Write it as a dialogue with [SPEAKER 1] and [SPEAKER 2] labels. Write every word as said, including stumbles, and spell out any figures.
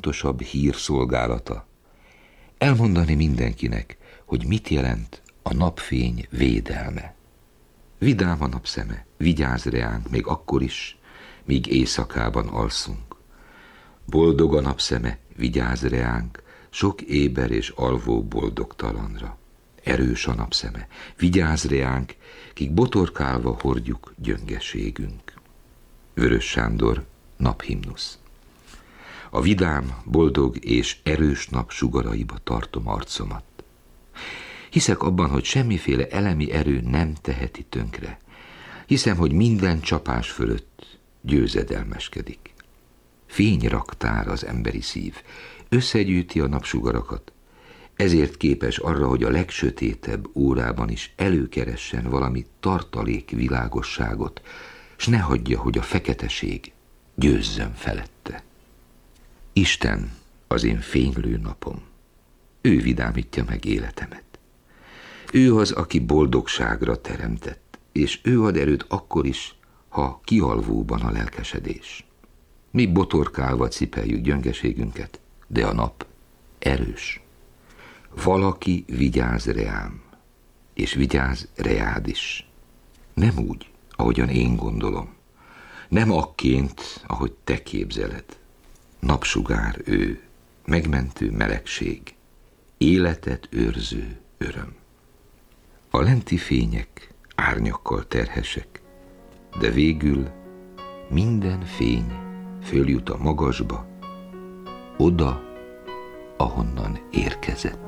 [SPEAKER 1] legfontosabb hír szolgálata. Elmondani mindenkinek, hogy mit jelent a napfény védelme. Vidám a napszeme, vigyázz reánk még akkor is, míg éjszakában alszunk. Boldog a napszeme, vigyázz reánk, sok éber és alvó boldogtalanra. Erős a napszeme, vigyázz reánk, kik botorkálva hordjuk gyöngeségünk. Vörös Sándor, naphimnusz. A vidám, boldog és erős nap sugaraiba tartom arcomat. Hiszek abban, hogy semmiféle elemi erő nem teheti tönkre. Hiszem, hogy minden csapás fölött győzedelmeskedik. Fényraktár az emberi szív, összegyűjti a napsugarakat, ezért képes arra, hogy a legsötétebb órában is előkeressen valami tartalék világosságot, s ne hagyja, hogy a feketeség győzzön felette. Isten az én fénylő napom. Ő vidámítja meg életemet. Ő az, aki boldogságra teremtett, és ő ad erőt akkor is, ha kialvóban a lelkesedés. Mi botorkálva cipeljük gyöngeségünket, de a nap erős. Valaki vigyáz reám, és vigyáz reád is. Nem úgy, ahogyan én gondolom, nem akként, ahogy te képzeled. Napsugár ő, megmentő melegség, életet őrző öröm. A lenti fények árnyakkal terhesek, de végül minden fény följut a magasba, oda, ahonnan érkezett.